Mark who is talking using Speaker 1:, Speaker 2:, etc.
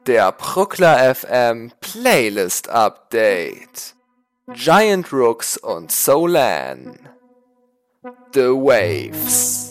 Speaker 1: Der Pruckler FM Playlist Update. Giant Rooks und Solan. The Waves.